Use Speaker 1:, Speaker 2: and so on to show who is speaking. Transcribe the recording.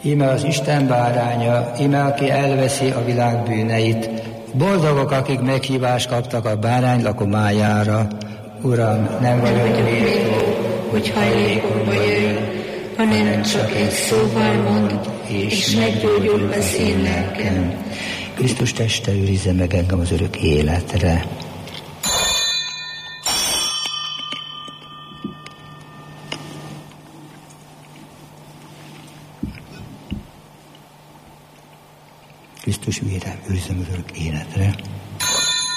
Speaker 1: íme az Isten báránya, íme aki elveszi a világ bűneit. Boldogok, akik meghívást kaptak a bárány lakomájára. Uram, nem vagyok méltó, hogy hajlékomba jöjj, hanem csak egy szóval mond, és meggyógyul az én lelkem. Krisztus teste őrizze meg engem az örök életre. Krisztus vére őrizzem az örök életre.